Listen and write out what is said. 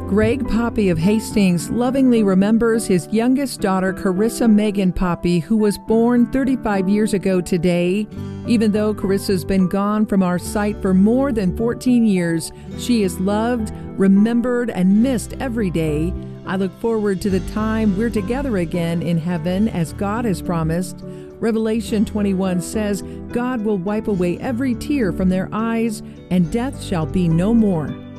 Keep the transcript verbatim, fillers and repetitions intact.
Greg Poppy of Hastings lovingly remembers his youngest daughter, Carissa Megan Poppy, who was born thirty-five years ago today. Even though Carissa's been gone from our sight for more than fourteen years, she is loved, remembered, and missed every day. I look forward to the time we're together again in heaven as God has promised. Revelation twenty-one says, God will wipe away every tear from their eyes, and death shall be no more.